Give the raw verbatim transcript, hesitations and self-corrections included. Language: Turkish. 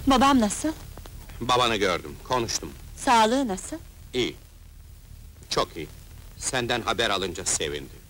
Babam nasıl? Babanı gördüm, konuştum. Sağlığı nasıl? İyi. Çok iyi. Senden haber alınca sevindi.